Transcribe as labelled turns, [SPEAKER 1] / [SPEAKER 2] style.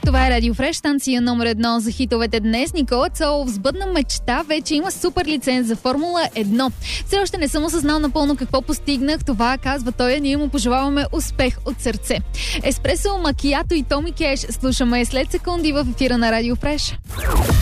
[SPEAKER 1] Това е Радио Фреш, станция номер 1 за хитовете днес. Никола Цолов сбъдна мечта, вече има супер лиценз за Формула 1. Все още не съм осъзнал напълно какво постигнах, това казва той, а ние му пожелаваме успех от сърце. Еспресо, макиято и Томи Кеш слушаме след секунди в ефира на Радио Фреш.